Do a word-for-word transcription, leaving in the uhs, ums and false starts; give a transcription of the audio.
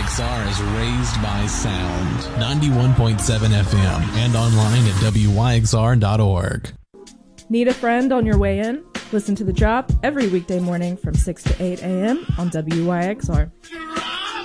X R is raised by sound. ninety-one point seven F M and online at W Y X R dot org. Need a friend on your way in? Listen to The Drop every weekday morning from six to eight a.m. on W Y X R.